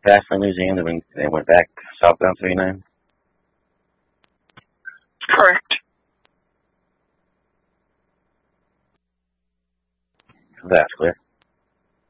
past the museum, they went back southbound 39? Correct. That's clear.